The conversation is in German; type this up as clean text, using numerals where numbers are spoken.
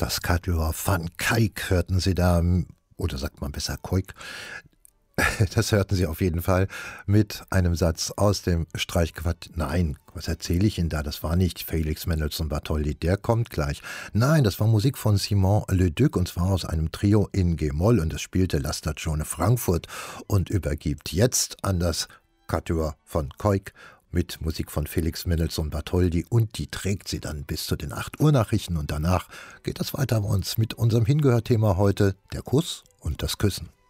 Das Quatuor van Kijk hörten Sie da, oder sagt man besser Koik? Das hörten Sie auf jeden Fall mit einem Satz aus dem Streichquartett. Nein, was erzähle ich Ihnen da? Das war nicht Felix Mendelssohn Bartholdy, der kommt gleich. Nein, das war Musik von Simon Leduc und zwar aus einem Trio in G-Moll und das spielte La Stagione Frankfurt und übergibt jetzt an das Quatuor von Koik mit Musik von Felix Mendelssohn Bartholdy und die trägt sie dann bis zu den 8 Uhr Nachrichten und danach geht es weiter bei uns mit unserem Hingehörthema heute, der Kuss und das Küssen.